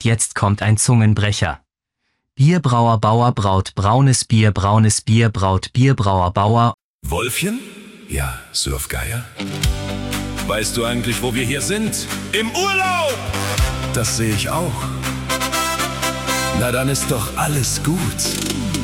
jetzt kommt ein Zungenbrecher. Bierbrauer Bauer braut braunes Bier braut Bierbrauer Bauer. Wolfchen? Ja, Surfgeier. Weißt du eigentlich, wo wir hier sind? Im Urlaub! Das sehe ich auch. Na dann ist doch alles gut.